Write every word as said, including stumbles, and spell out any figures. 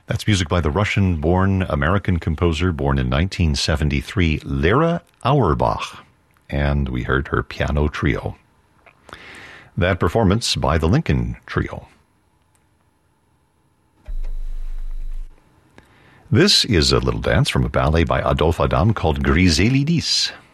That's music by the Russian-born American composer born in nineteen seventy-three, Lera Auerbach, and we heard her piano trio. That performance by the Lincoln Trio. This is a little dance from a ballet by Adolphe Adam called Griselidis.